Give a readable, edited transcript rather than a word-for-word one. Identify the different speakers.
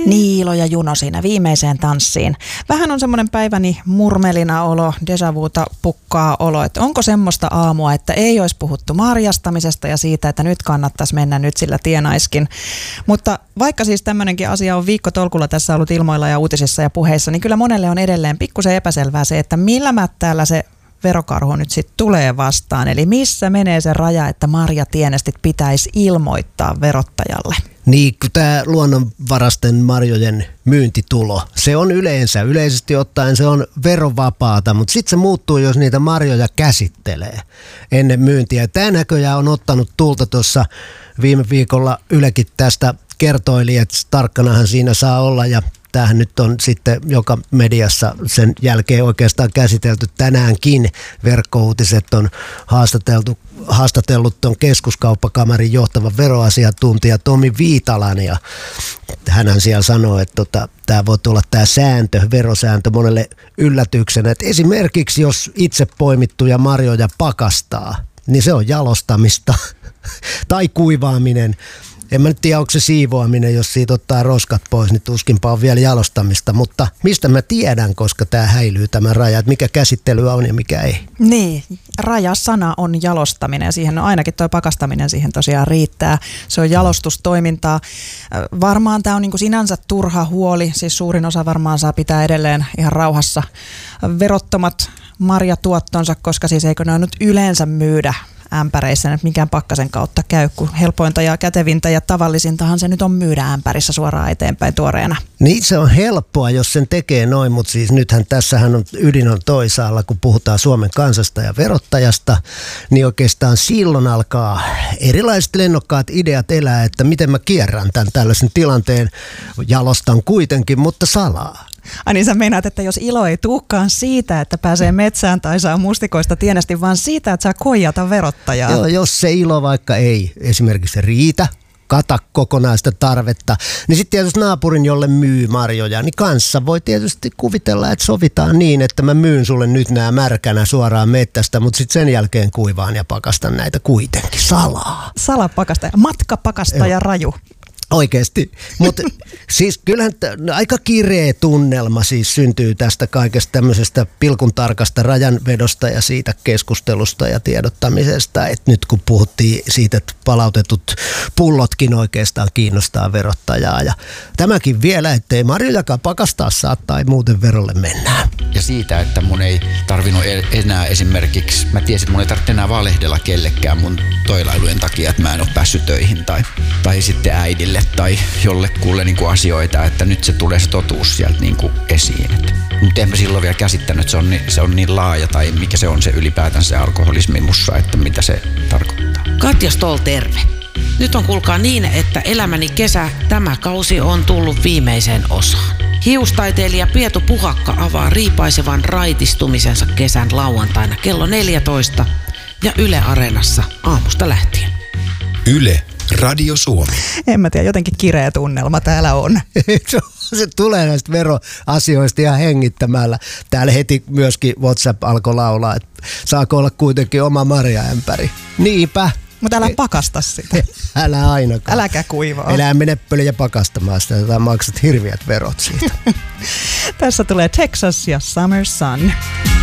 Speaker 1: Niilo ja Juno siinä viimeiseen tanssiin. Vähän on semmoinen päiväni murmelina olo, déjà vuta pukkaa olo, että onko semmoista aamua, että ei olisi puhuttu marjastamisesta ja siitä, että nyt kannattaisi mennä, nyt sillä tienaiskin. Mutta vaikka siis tämmöinenkin asia on viikkotolkulla tässä ollut ilmoilla ja uutisissa ja puheissa, niin kyllä monelle on edelleen pikkusen epäselvää se, että millä mättäällä se verokarhu nyt sitten tulee vastaan. Eli missä menee se raja, että marjatienestit pitäisi ilmoittaa verottajalle?
Speaker 2: Niin, kun tämä luonnonvarasten marjojen myyntitulo, se on yleisesti ottaen se on verovapaata, mutta sitten se muuttuu, jos niitä marjoja käsittelee ennen myyntiä. Tämä näköjään on ottanut tulta tuossa viime viikolla Ylekin tästä kertoili, että tarkkanahan siinä saa olla ja tämähän nyt on sitten joka mediassa sen jälkeen oikeastaan käsitelty tänäänkin. Verkkouutiset on haastatellut tuon Keskuskauppakamarin johtavan veroasiantuntija Tomi Viitalan ja hänhän siellä sanoo, että tämä voi tulla tämä verosääntö monelle yllätyksenä. Että esimerkiksi jos itse poimittuja marjoja pakastaa, niin se on jalostamista tai kuivaaminen. En mä nyt tiedä, onko se siivoaminen, jos siitä ottaa roskat pois, niin tuskinpa on vielä jalostamista. Mutta mistä mä tiedän, koska tämä häilyy tämä raja, että mikä käsittelyä on ja mikä ei?
Speaker 1: Niin, rajasana on jalostaminen ja siihen ainakin tuo pakastaminen siihen tosiaan riittää. Se on jalostustoimintaa. Varmaan tämä on niin kuin sinänsä turha huoli, siis suurin osa varmaan saa pitää edelleen ihan rauhassa verottomat marjatuottonsa, koska siis eikö ne ole nyt yleensä myydä ämpäreissä, että mikään pakkasen kautta käy, kun helpointa ja kätevintä ja tavallisintahan se nyt on myydä ämpärissä suoraan eteenpäin tuoreena.
Speaker 2: Niin se on helppoa, jos sen tekee noin, mutta siis nythän tässähän on ydin on toisaalla, kun puhutaan Suomen kansasta ja verottajasta, niin oikeastaan silloin alkaa erilaiset lennokkaat ideat elää, että miten mä kierrän tämän tällaisen tilanteen, jalostan kuitenkin, mutta salaa.
Speaker 1: Ai niin sä meinaat, että jos ilo ei tulekaan siitä, että pääsee metsään tai saa mustikoista tienesti, vaan siitä, että saa koijata verottajaa.
Speaker 2: Joo, jos se ilo vaikka ei esimerkiksi riitä, kata kokonaista tarvetta, niin sitten tietysti naapurin, jolle myy marjoja, niin kanssa voi tietysti kuvitella, että sovitaan niin, että mä myyn sulle nyt nämä märkänä suoraan mettästä, mutta sitten sen jälkeen kuivaan ja pakastan näitä kuitenkin salaa.
Speaker 1: Salapakastaja, matkapakastaja raju.
Speaker 2: Oikeasti, mutta siis kyllähän aika kireä tunnelma siis syntyy tästä kaikesta tämmöisestä pilkun tarkasta rajanvedosta ja siitä keskustelusta ja tiedottamisesta, että nyt kun puhuttiin siitä, että palautetut pullotkin oikeastaan kiinnostaa verottajaa ja tämäkin vielä, ettei marjojakaan pakastaa saa tai muuten verolle mennään.
Speaker 3: Ja siitä, että mun ei tarvinnut enää esimerkiksi, mä tiesin, että mun ei tarvitse enää valehdella kellekään mun toilailujen takia, että mä en ole päässyt töihin tai sitten äidille tai jollekulle niin kuin asioita, että nyt se tulee se totuus sieltä niin kuin esiin. Mutta en mä silloin vielä käsittänyt, että se on niin laaja tai mikä se on se ylipäätään se alkoholismi mussa, että mitä se tarkoittaa.
Speaker 4: Katja Stoll, terve. Nyt on kuulkaa niin, että elämäni kesä, tämä kausi on tullut viimeiseen osaan. Hiustaiteilija Pietu Puhakka avaa riipaisevan raitistumisensa kesän lauantaina kello 14 ja Yle Areenassa aamusta lähtien.
Speaker 5: Yle Radio Suomi.
Speaker 1: En mä tiedä, jotenkin kireä tunnelma täällä on.
Speaker 2: Se tulee näistä veroasioista ihan hengittämällä. Täällä heti myöskin WhatsApp alkoi laulaa, että saako olla kuitenkin oma marjaämpäri. Niinpä.
Speaker 1: Mutta älä pakasta sitä.
Speaker 2: Älä ainakaan.
Speaker 1: Äläkä kuivaa.
Speaker 2: Elää mene pöliä pakastamaan sitä, että maksat hirviät verot siitä.
Speaker 1: Tässä tulee Texas ja Summer Sun.